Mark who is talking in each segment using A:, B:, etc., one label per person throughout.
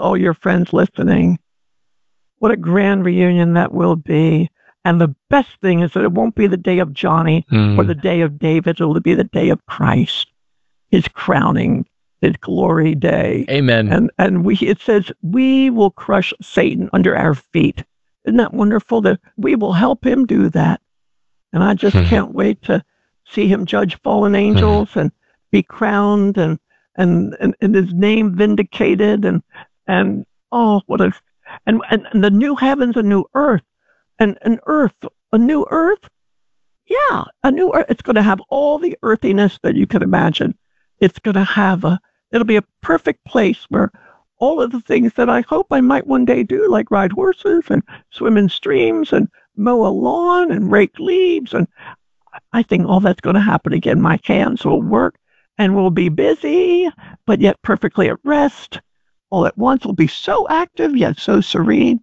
A: all your friends listening. What a grand reunion that will be. And the best thing is that it won't be the day of Johnny or the day of David. It'll be the day of Christ, his crowning, his glory day.
B: Amen.
A: And it says, we will crush Satan under our feet. Isn't that wonderful that we will help him do that? And I just can't wait to see him judge fallen angels and be crowned and his name vindicated and the new heavens and new earth and a new earth. Yeah, a new earth. It's going to have all the earthiness that you can imagine. It's going to have it'll be a perfect place where all of the things that I hope I might one day do, like ride horses and swim in streams and mow a lawn and rake leaves. And I think all that's going to happen again. My hands will work and we'll be busy, but yet perfectly at rest. All at once we'll be so active, yet so serene.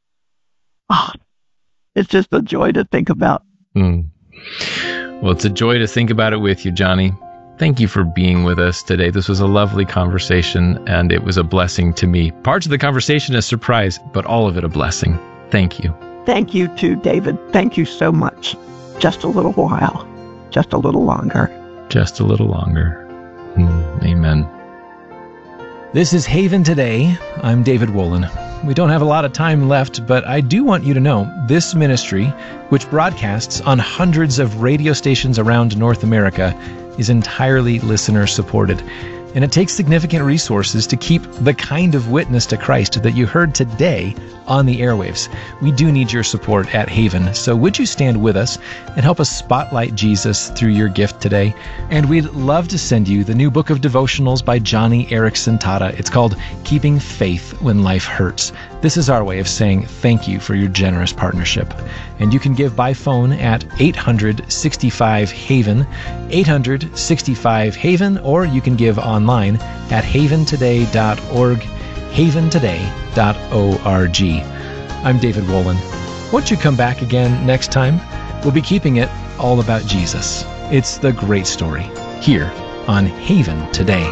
A: It's just a joy to think about.
B: Well, it's a joy to think about it with you, Johnny. Thank you for being with us today. This was a lovely conversation, and it was a blessing to me. Parts of the conversation a surprise, but all of it a blessing. Thank you.
A: Thank you too, David. Thank you so much. Just a little while. Just a little longer.
B: Just a little longer. Amen.
C: This is Haven Today. I'm David Wolin. We don't have a lot of time left, but I do want you to know this ministry, which broadcasts on hundreds of radio stations around North America, is entirely listener supported. And it takes significant resources to keep the kind of witness to Christ that you heard today on the airwaves. We do need your support at Haven, so would you stand with us and help us spotlight Jesus through your gift today? And we'd love to send you the new book of devotionals by Johnny Erickson Tata. It's called Keeping Faith When Life Hurts. This is our way of saying thank you for your generous partnership. And you can give by phone at 865-HAVEN, 865-HAVEN, or you can give online at haventoday.org, haventoday.org. I'm David Wolin. Won't you come back again next time? We'll be keeping it all about Jesus. It's the great story here on Haven Today.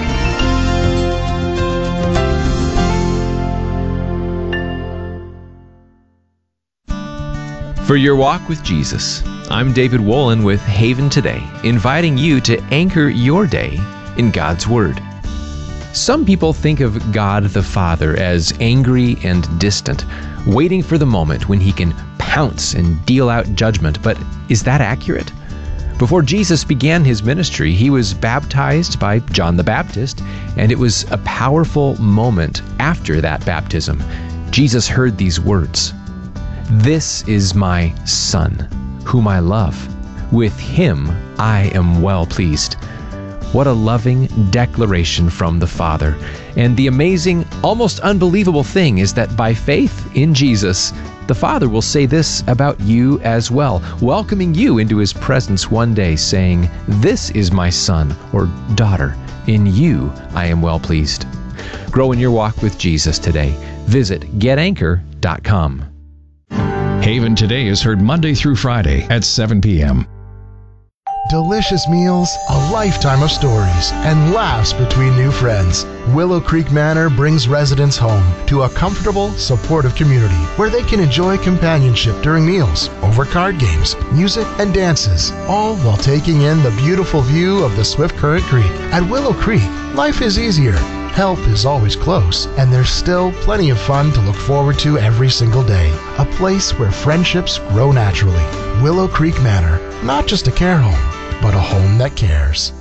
B: For your walk with Jesus, I'm David Wolin with Haven Today, inviting you to anchor your day in God's Word. Some people think of God the Father as angry and distant, waiting for the moment when he can pounce and deal out judgment. But is that accurate? Before Jesus began his ministry, he was baptized by John the Baptist, and it was a powerful moment after that baptism. Jesus heard these words, "This is my Son, whom I love. With him I am well pleased." What a loving declaration from the Father. And the amazing, almost unbelievable thing is that by faith in Jesus, the Father will say this about you as well, welcoming you into his presence one day, saying, "This is my son or daughter. In you I am well pleased." Grow in your walk with Jesus today. Visit getanchor.com.
D: Haven Today is heard Monday through Friday at 7 p.m.
E: Delicious meals, a lifetime of stories, and laughs between new friends. Willow Creek Manor brings residents home to a comfortable, supportive community where they can enjoy companionship during meals, over card games, music, and dances, all while taking in the beautiful view of the Swift Current Creek. At Willow Creek, life is easier. Help is always close, and there's still plenty of fun to look forward to every single day. A place where friendships grow naturally. Willow Creek Manor, not just a care home, but a home that cares.